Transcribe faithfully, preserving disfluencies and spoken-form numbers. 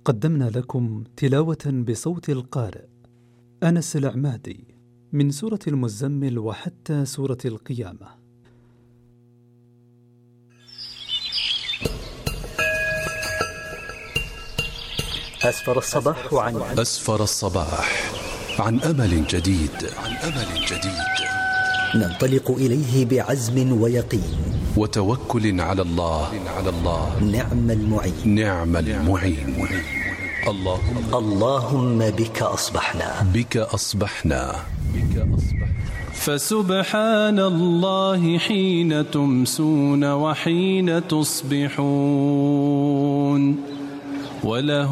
قدمنا لكم تلاوة بصوت القارئ أنس العمادي من سورة المزمل وحتى سورة القيامة. أسفر الصباح عن أسفر الصباح عن أمل جديد عن أمل جديد ننطلق إليه بعزم ويقين وتوكل على الله على الله نعم المعين نعم المعين. اللهم اللهم بك أصبحنا بك أصبحنا بك أصبحنا فسبحان الله حين تمسون وحين تصبحون وله